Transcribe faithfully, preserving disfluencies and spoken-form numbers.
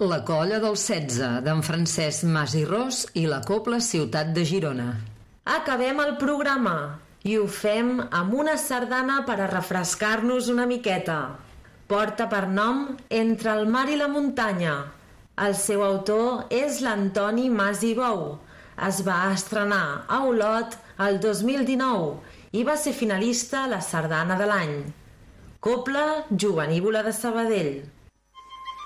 La colla del setze, d'en Francesc Mas i Ros i la Cobla Ciutat de Girona. Acabem el programa i ho fem amb una sardana per a refrescar-nos una miqueta. Porta per nom Entre el mar i la muntanya. El seu autor és l'Antoni Mas i Bou. Es va estrenar a Olot el dos mil dinou i va ser finalista a la Sardana de l'Any. Cobla Jovenívola de Sabadell.